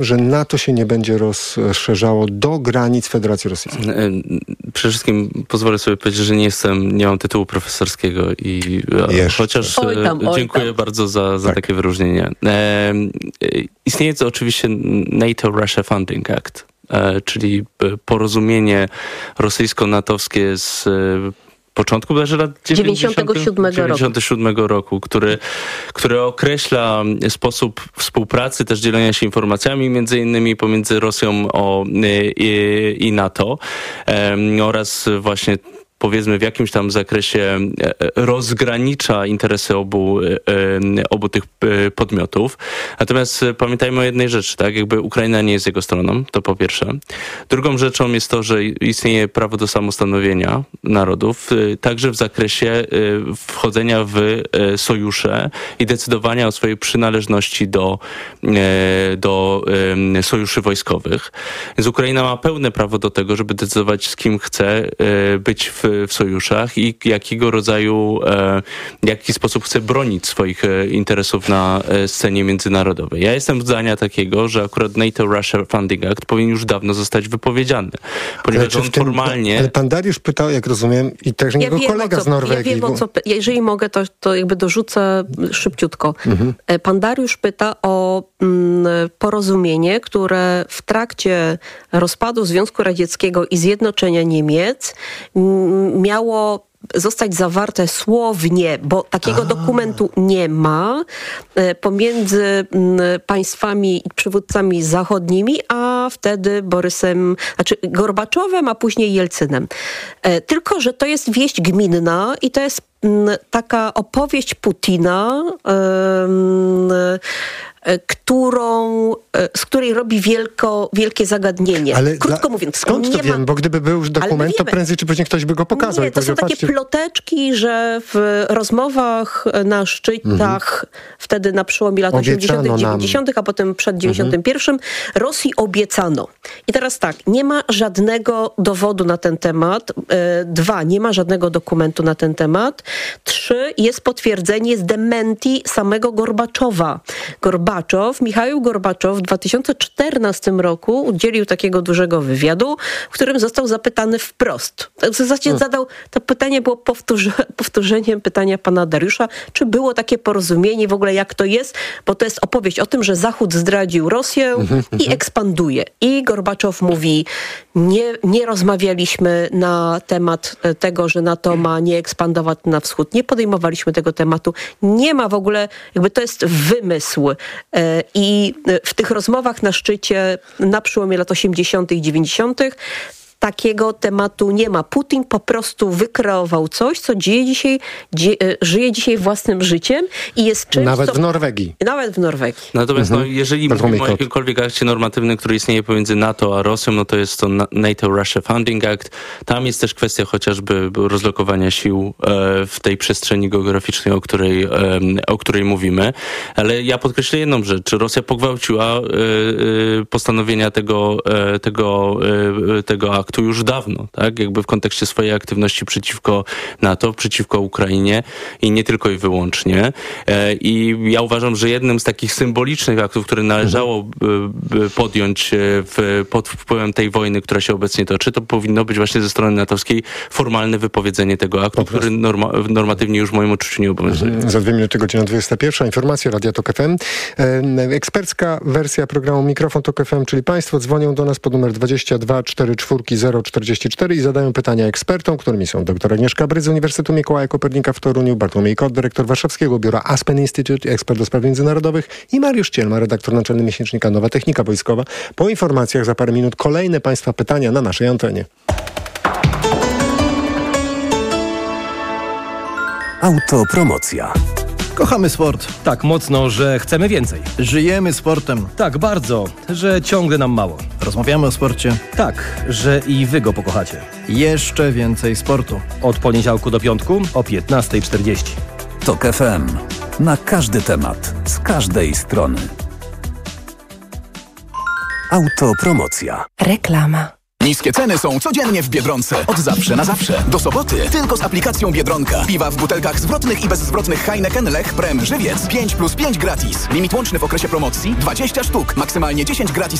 że NATO się nie będzie rozszerzało do granic Federacji Rosyjskiej? Przede wszystkim pozwolę sobie powiedzieć, że nie mam tytułu profesorskiego i chociaż dziękuję bardzo za takie wyróżnienie. Istnieje to oczywiście NATO-Russia Funding Act, czyli porozumienie rosyjsko-natowskie z początku lat 97 roku, który określa sposób współpracy, też dzielenia się informacjami między innymi pomiędzy Rosją i NATO oraz właśnie powiedzmy w jakimś tam zakresie rozgranicza interesy obu tych podmiotów. Natomiast pamiętajmy o jednej rzeczy, tak? Jakby Ukraina nie jest jego stroną, to po pierwsze. Drugą rzeczą jest to, że istnieje prawo do samostanowienia narodów, także w zakresie wchodzenia w sojusze i decydowania o swojej przynależności do sojuszy wojskowych. Więc Ukraina ma pełne prawo do tego, żeby decydować, z kim chce być w sojuszach i w jaki sposób chce bronić swoich interesów na scenie międzynarodowej. Ja jestem zdania takiego, że akurat NATO-Russia Funding Act powinien już dawno zostać wypowiedziany, ponieważ on formalnie... Ale pan Dariusz pytał, jak rozumiem, i też jego kolega z Norwegii. Ja wiem, jeżeli mogę, to jakby dorzucę szybciutko. Pan Dariusz pyta o porozumienie, które w trakcie rozpadu Związku Radzieckiego i zjednoczenia Niemiec miało zostać zawarte słownie, bo takiego dokumentu nie ma pomiędzy państwami i przywódcami zachodnimi, a wtedy Gorbaczowem, a później Jelcynem. Tylko że to jest wieść gminna i to jest taka opowieść Putina, z której robi wielkie zagadnienie. Ale krótko mówiąc, skąd to wiem? Bo gdyby był już dokument, to prędzej czy później ktoś by go pokazał. Nie, to są takie ploteczki, że w rozmowach na szczytach wtedy na przełomie lat 80., 90., a potem przed 91 Rosji obiecano. I teraz tak, nie ma żadnego dowodu na ten temat. 2, nie ma żadnego dokumentu na ten temat. 3, jest potwierdzenie z dementi samego Gorbaczowa. Michaił Gorbaczow w 2014 roku udzielił takiego dużego wywiadu, w którym został zapytany wprost. W zasadzie to pytanie było powtórzeniem pytania pana Dariusza, czy było takie porozumienie, w ogóle jak to jest, bo to jest opowieść o tym, że Zachód zdradził Rosję i ekspanduje. I Gorbaczow mówi, nie rozmawialiśmy na temat tego, że NATO ma nie ekspandować na wschód, nie podejmowaliśmy tego tematu, nie ma w ogóle, jakby to jest wymysł. I w tych rozmowach na szczycie na przełomie lat 80. i 90. takiego tematu nie ma. Putin po prostu wykreował coś, co żyje dzisiaj własnym życiem i jest czymś, Nawet w Norwegii. Natomiast jeżeli mówimy o jakimkolwiek akcie normatywnym, który istnieje pomiędzy NATO a Rosją, no to jest to NATO-Russia Funding Act. Tam jest też kwestia chociażby rozlokowania sił w tej przestrzeni geograficznej, o której mówimy. Ale ja podkreślę jedną rzecz. Rosja pogwałciła postanowienia tego aktu już dawno, tak? Jakby w kontekście swojej aktywności przeciwko NATO, przeciwko Ukrainie i nie tylko i wyłącznie. I ja uważam, że jednym z takich symbolicznych aktów, które należało podjąć pod wpływem tej wojny, która się obecnie toczy, to powinno być właśnie ze strony natowskiej formalne wypowiedzenie tego aktu, który normatywnie już w moim odczuciu nie obowiązuje. Za 2 minuty, godzina 21. Informacja Radia Tok FM. Ekspercka wersja programu Mikrofon Tok FM, czyli państwo dzwonią do nas pod numer 22 44 044 i zadają pytania ekspertom, którymi są dr Agnieszka Bryc z Uniwersytetu Mikołaja Kopernika w Toruniu, Bartłomiej Kot, dyrektor warszawskiego biura Aspen Institute, ekspert do spraw międzynarodowych i Mariusz Cielma, redaktor naczelny miesięcznika Nowa Technika Wojskowa. Po informacjach za parę minut kolejne państwa pytania na naszej antenie. Autopromocja. Kochamy sport. Tak mocno, że chcemy więcej. Żyjemy sportem. Tak bardzo, że ciągle nam mało. Rozmawiamy o sporcie. Tak, że i wy go pokochacie. Jeszcze więcej sportu. Od poniedziałku do piątku o 15:40. Tok FM. Na każdy temat, z każdej strony. Autopromocja. Reklama. Niskie ceny są codziennie w Biedronce. Od zawsze na zawsze. Do soboty tylko z aplikacją Biedronka. Piwa w butelkach zwrotnych i bezzwrotnych Heineken, Lech, Prem, Żywiec. 5+5 gratis. Limit łączny w okresie promocji 20 sztuk. Maksymalnie 10 gratis